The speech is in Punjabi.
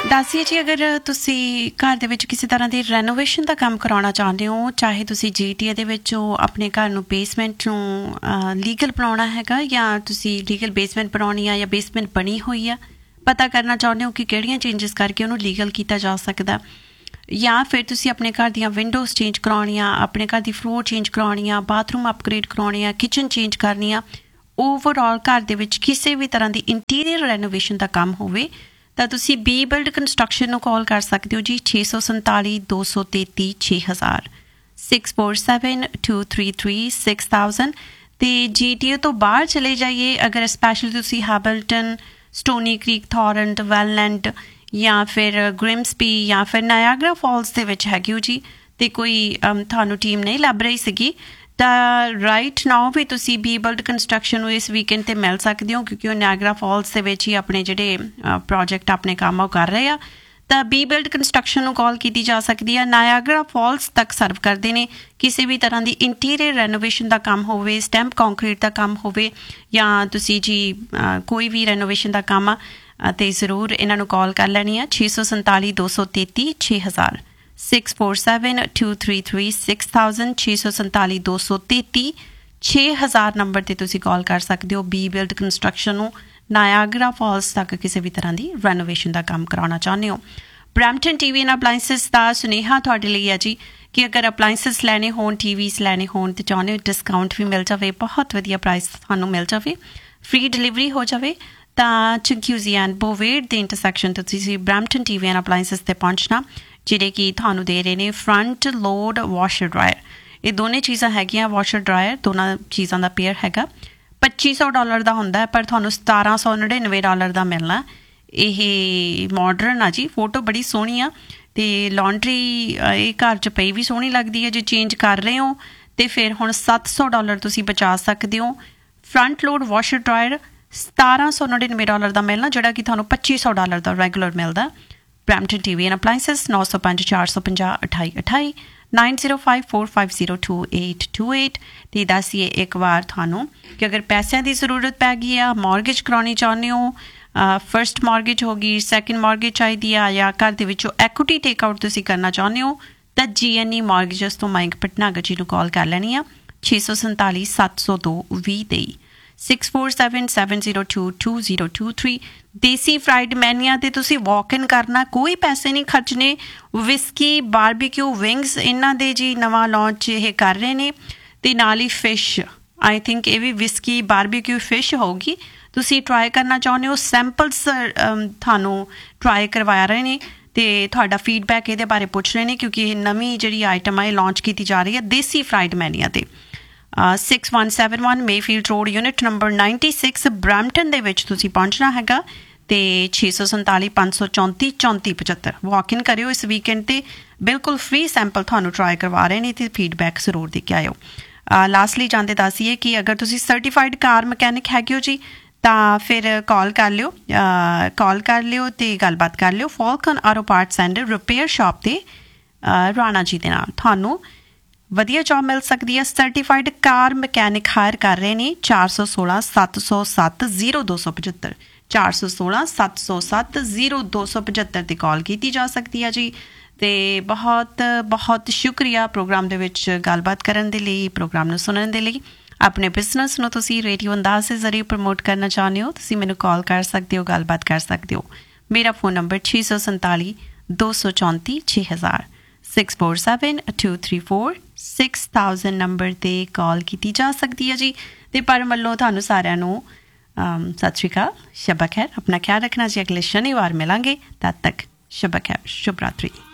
ਦੱਸਿਏ ਜੀ, ਅਗਰ ਤੁਸੀਂ ਘਰ ਦੇ ਵਿੱਚ ਕਿਸੇ ਤਰ੍ਹਾਂ ਦੀ ਰੈਨੋਵੇਸ਼ਨ ਦਾ ਕੰਮ ਕਰਾਉਣਾ ਚਾਹੁੰਦੇ ਹੋ, ਚਾਹੇ ਤੁਸੀਂ GTA ਦੇ ਵਿੱਚੋਂ ਆਪਣੇ ਘਰ ਨੂੰ ਬੇਸਮੈਂਟ ਨੂੰ ਲੀਗਲ ਬਣਾਉਣਾ ਹੈਗਾ, ਜਾਂ ਤੁਸੀਂ ਲੀਗਲ ਬੇਸਮੈਂਟ ਬਣਾਉਣੀ ਆ ਜਾਂ ਬੇਸਮੈਂਟ ਬਣੀ ਹੋਈ ਆ, ਪਤਾ ਕਰਨਾ ਚਾਹੁੰਦੇ ਹੋ ਕਿ ਕਿਹੜੀਆਂ ਚੇਂਜਸ ਕਰਕੇ ਉਹਨੂੰ ਲੀਗਲ ਕੀਤਾ ਜਾ ਸਕਦਾ, ਜਾਂ ਫਿਰ ਤੁਸੀਂ ਆਪਣੇ ਘਰ ਦੀਆਂ ਵਿੰਡੋਜ਼ ਚੇਂਜ ਕਰਾਉਣੀਆਂ, ਆਪਣੇ ਘਰ ਦੀ ਫਲੋਰ ਚੇਂਜ ਕਰਾਉਣੀਆਂ, ਬਾਥਰੂਮ ਅਪਗ੍ਰੇਡ ਕਰਾਉਣੀ ਆ, ਕਿਚਨ ਚੇਂਜ ਕਰਨੀ ਆ, ਓਵਰਆਲ ਘਰ ਦੇ ਵਿੱਚ ਕਿਸੇ ਵੀ ਤਰ੍ਹਾਂ ਦੀ ਇੰਟੀਰੀਅਰ ਰੈਨੋਵੇਸ਼ਨ ਦਾ ਕੰਮ ਹੋਵੇ ਤਾਂ ਤੁਸੀਂ ਬੀ ਬਿਲਡ ਕੰਸਟਰਕਸ਼ਨ ਨੂੰ ਕਾਲ ਕਰ ਸਕਦੇ ਹੋ ਜੀ। 647 233 6000 6472336000। ਅਤੇ GTA ਤੋਂ ਬਾਹਰ ਚਲੇ ਜਾਈਏ, ਅਗਰ ਸਪੈਸ਼ਲੀ ਤੁਸੀਂ ਹੈਬਲਟਨ, ਸਟੋਨੀ ਕ੍ਰੀਕ, ਥੋਰੈਂਟ, ਵੈਲਲੈਂਡ ਜਾਂ ਫਿਰ ਗ੍ਰਿਮਸਬੀ ਜਾਂ ਫਿਰ ਨਾਇਆਗਰਾ ਫਾਲਸ ਦੇ ਵਿੱਚ ਹੈਗੇ ਹੋ ਜੀ, ਅਤੇ ਕੋਈ ਤੁਹਾਨੂੰ ਟੀਮ ਨਹੀਂ ਲੱਭ ਰਹੀ ਸੀਗੀ, ਤਾਂ ਰਾਈਟ ਨਾਓ ਵੀ ਤੁਸੀਂ ਬੀ ਬਿਲਡ ਕੰਸਟਰਕਸ਼ਨ ਨੂੰ ਇਸ ਵੀਕਐਂਡ 'ਤੇ ਮਿਲ ਸਕਦੇ ਹੋ, ਕਿਉਂਕਿ ਉਹ ਨਾਇਆਗਰਾ ਫਾਲਸ ਦੇ ਵਿੱਚ ਹੀ ਆਪਣੇ ਜਿਹੜੇ ਪ੍ਰੋਜੈਕਟ ਆਪਣੇ ਕੰਮ ਉਹ ਕਰ ਰਹੇ ਆ। ਤਾਂ ਬੀ ਬਿਲਡ ਕੰਸਟਰਕਸ਼ਨ ਨੂੰ ਕਾਲ ਕੀਤੀ ਜਾ ਸਕਦੀ ਹੈ। ਨਾਇਆਗਰਾ ਫਾਲਸ ਤੱਕ ਸਰਵ ਕਰਦੇ ਨੇ। ਕਿਸੇ ਵੀ ਤਰ੍ਹਾਂ ਦੀ ਇੰਟੀਰੀਅਰ ਰੈਨੋਵੇਸ਼ਨ ਦਾ ਕੰਮ ਹੋਵੇ, ਸਟੈਂਪ ਕੰਕਰੀਟ ਦਾ ਕੰਮ ਹੋਵੇ, ਜਾਂ ਤੁਸੀਂ ਜੀ ਕੋਈ ਵੀ ਰੈਨੋਵੇਸ਼ਨ ਦਾ ਕੰਮ ਆ, ਅਤੇ ਜ਼ਰੂਰ ਇਹਨਾਂ ਨੂੰ ਕਾਲ ਕਰ ਲੈਣੀ ਆ। 647 233 6000 647233 6000 647 233 6000 ਨੰਬਰ 'ਤੇ ਤੁਸੀਂ ਕਾਲ ਕਰ ਸਕਦੇ ਹੋ। ਬੀ ਬਿਲਡ ਕੰਸਟਰਕਸ਼ਨ ਨੂੰ ਨਾਇਆਗਰਾ ਫਾਲਸ ਤੱਕ ਕਿਸੇ ਵੀ ਤਰ੍ਹਾਂ ਦੀ ਰੈਨੋਵੇਸ਼ਨ ਦਾ ਕੰਮ ਕਰਾਉਣਾ ਚਾਹੁੰਦੇ ਹੋ। ਬਰੈਂਪਟਨ TV ਐਂਡ ਅਪਲਾਇੰਸਿਸ ਦਾ ਸੁਨੇਹਾ ਤੁਹਾਡੇ ਲਈ ਹੈ ਜੀ, ਕਿ ਅਗਰ ਅਪਲਾਇੰਸਿਸ ਲੈਣੇ ਹੋਣ, TVs ਲੈਣੇ ਹੋਣ ਅਤੇ ਚਾਹੁੰਦੇ ਹੋ ਡਿਸਕਾਊਂਟ ਵੀ ਮਿਲ ਜਾਵੇ, ਬਹੁਤ ਵਧੀਆ ਪ੍ਰਾਈਸ ਤੁਹਾਨੂੰ ਮਿਲ ਜਾਵੇ, ਫ੍ਰੀ ਡਿਲੀਵਰੀ ਹੋ ਜਾਵੇ, ਤਾਂ ਚੰਕਿਊਜ਼ੀ ਐਂਡ ਬੋਵੇਡ ਦੇ ਇੰਟਰਸੈਕਸ਼ਨ ਤੋਂ ਤੁਸੀਂ ਬਰੈਂਪਟਨ TV ਐਂਡ ਅਪਲਾਇੰਸਿਸ 'ਤੇ ਪਹੁੰਚਣਾ, ਜਿਹੜੇ ਕਿ ਤੁਹਾਨੂੰ ਦੇ ਰਹੇ ਨੇ ਫਰੰਟ ਲੋਡ ਵਾਸ਼ਰ ਡਰਾਇਰ। ਇਹ ਦੋਨੇ ਚੀਜ਼ਾਂ ਹੈਗੀਆਂ, ਵਾਸ਼ਰ ਡਰਾਇਰ ਦੋਨਾਂ ਚੀਜ਼ਾਂ ਦਾ ਪੇਅਰ ਹੈਗਾ। $2500 ਦਾ ਹੁੰਦਾ, ਪਰ ਤੁਹਾਨੂੰ $1799 ਦਾ ਮਿਲਣਾ। ਇਹ ਮਾਡਰਨ ਆ ਜੀ, ਫੋਟੋ ਬੜੀ ਸੋਹਣੀ ਆ, ਅਤੇ ਲਾਂਡਰੀ ਇਹ ਘਰ 'ਚ ਪਈ ਵੀ ਸੋਹਣੀ ਲੱਗਦੀ ਹੈ। ਜੇ ਚੇਂਜ ਕਰ ਰਹੇ ਹੋ ਅਤੇ ਫਿਰ ਹੁਣ $700 ਤੁਸੀਂ ਬਚਾ ਸਕਦੇ ਹੋ। ਫਰੰਟ ਲੋਡ ਵਾਸ਼ਰ ਡਰਾਇਰ $1799 ਦਾ ਮਿਲਣਾ, ਜਿਹੜਾ ਕਿ ਤੁਹਾਨੂੰ $2500 ਦਾ ਰੈਗੂਲਰ ਮਿਲਦਾ। Brampton TV and appliances 905 450 2828 9054502828। ਅਤੇ ਦੱਸੀਏ ਇੱਕ ਵਾਰ ਤੁਹਾਨੂੰ ਕਿ ਅਗਰ ਪੈਸਿਆਂ ਦੀ ਜ਼ਰੂਰਤ ਪੈ ਗਈ ਆ, ਮੌਰਗੇਜ ਕਰਾਉਣੀ ਚਾਹੁੰਦੇ ਹੋ, ਫਸਟ ਮੌਰਗੇਜ ਹੋ ਗਈ, ਸੈਕਿੰਡ ਮੌਰਗੇਜ ਚਾਹੀਦੀ ਆ, ਜਾਂ ਘਰ ਦੇ ਵਿੱਚੋਂ ਐਕੁਇਟੀ ਟੇਕ ਆਊਟ ਤੁਸੀਂ ਕਰਨਾ ਚਾਹੁੰਦੇ ਹੋ, ਤਾਂ GNE ਮੌਰਗੇਜਸ ਤੋਂ ਮਾਈਕ ਭਟਨਾਗਰ ਜੀ ਨੂੰ ਕਾਲ ਕਰ ਲੈਣੀ ਆ। 647 702 2023 647 702 2023। ਦੇਸੀ ਫਰਾਈਡ ਮੈਨੀਆ 'ਤੇ ਤੁਸੀਂ ਵਾਕ ਇਨ ਕਰਨਾ, ਕੋਈ ਪੈਸੇ ਨਹੀਂ ਖਰਚਣੇ। ਵਿਸਕੀ, ਬਾਰਬੀਕਿਊ, ਵਿੰਗਸ ਇਹਨਾਂ ਦੇ ਜੀ ਨਵਾਂ ਲਾਂਚ ਇਹ ਕਰ ਰਹੇ ਨੇ, ਅਤੇ ਨਾਲ ਹੀ ਫਿਸ਼, ਆਈ ਥਿੰਕ ਇਹ ਵੀ ਵਿਸਕੀ ਬਾਰਬੀਕਿਊ ਫਿਸ਼ ਹੋਊਗੀ। ਤੁਸੀਂ ਟਰਾਈ ਕਰਨਾ ਚਾਹੁੰਦੇ ਹੋ, ਸੈਂਪਲਸ ਤੁਹਾਨੂੰ ਟਰਾਈ ਕਰਵਾ ਰਹੇ ਨੇ, ਅਤੇ ਤੁਹਾਡਾ ਫੀਡਬੈਕ ਇਹਦੇ ਬਾਰੇ ਪੁੱਛ ਰਹੇ ਨੇ, ਕਿਉਂਕਿ ਇਹ ਨਵੀਂ ਜਿਹੜੀ ਆਈਟਮ ਹੈ ਇਹ ਲਾਂਚ ਕੀਤੀ ਜਾ ਰਹੀ ਹੈ ਦੇਸੀ ਫਰਾਈਡ ਮੈਨੀਆ 'ਤੇ। 6171 Mayfield road, unit number 96 Brampton ਦੇ ਵਿੱਚ ਤੁਸੀਂ ਪਹੁੰਚਣਾ ਹੈਗਾ। ਅਤੇ 647 534 3475 ਵਾਕ ਇਨ ਕਰਿਓ ਇਸ ਵੀਕਐਂਡ 'ਤੇ। ਬਿਲਕੁਲ ਫ੍ਰੀ ਸੈਂਪਲ ਤੁਹਾਨੂੰ ਟਰਾਈ ਕਰਵਾ ਰਹੇ ਨੇ, ਅਤੇ ਫੀਡਬੈਕ ਜ਼ਰੂਰ ਦੇ ਕੇ ਆਇਓ। ਲਾਸਟਲੀ ਜਾਂਦੇ ਦੱਸੀਏ ਕਿ ਅਗਰ ਤੁਸੀਂ ਸਰਟੀਫਾਈਡ ਕਾਰ ਮਕੈਨਿਕ ਹੈਗੇ ਹੋ ਜੀ, ਤਾਂ ਫਿਰ ਕਾਲ ਕਰ ਲਿਓ ਅਤੇ ਗੱਲਬਾਤ ਕਰ ਲਿਓ Falcon auto parts and repair shop 'ਤੇ ਰਾਣਾ ਜੀ ਦੇ ਨਾਲ। ਤੁਹਾਨੂੰ ਵਧੀਆ ਜੋਬ ਮਿਲ ਸਕਦੀ ਹੈ। ਸਰਟੀਫਾਈਡ ਕਾਰ ਮਕੈਨਿਕ ਹਾਇਰ ਕਰ ਰਹੇ ਨੇ। 416 707 0275 416 707 0275 'ਤੇ ਕਾਲ ਕੀਤੀ ਜਾ ਸਕਦੀ ਹੈ ਜੀ। ਅਤੇ ਬਹੁਤ ਬਹੁਤ ਸ਼ੁਕਰੀਆ ਪ੍ਰੋਗਰਾਮ ਦੇ ਵਿੱਚ ਗੱਲਬਾਤ ਕਰਨ ਦੇ ਲਈ, ਪ੍ਰੋਗਰਾਮ ਨੂੰ ਸੁਣਨ ਦੇ ਲਈ। ਆਪਣੇ ਬਿਜ਼ਨਸ ਨੂੰ ਤੁਸੀਂ ਰੇਡੀਓ ਅੰਦਾਜ਼ ਦੇ ਜ਼ਰੀਏ ਪ੍ਰਮੋਟ ਕਰਨਾ ਚਾਹੁੰਦੇ ਹੋ, ਤੁਸੀਂ ਮੈਨੂੰ ਕਾਲ ਕਰ ਸਕਦੇ ਹੋ, ਗੱਲਬਾਤ ਕਰ ਸਕਦੇ ਹੋ। ਮੇਰਾ ਫੋਨ ਨੰਬਰ 647 234 6000 647 234 6000 ਨੰਬਰ 'ਤੇ ਕਾਲ ਕੀਤੀ ਜਾ ਸਕਦੀ ਹੈ ਜੀ। ਅਤੇ ਪਰ ਵੱਲੋਂ ਤੁਹਾਨੂੰ ਸਾਰਿਆਂ ਨੂੰ ਸਤਿ ਸ਼੍ਰੀ ਅਕਾਲ, ਸ਼ਬਾ ਖੈਰ, ਆਪਣਾ ਖਿਆਲ ਰੱਖਣਾ ਜੀ। ਅਗਲੇ ਸ਼ਨੀਵਾਰ ਮਿਲਾਂਗੇ, ਤਦ ਤੱਕ ਸ਼ਬਾ ਖੈਰ, ਸ਼ੁਭ ਰਾਤਰੀ।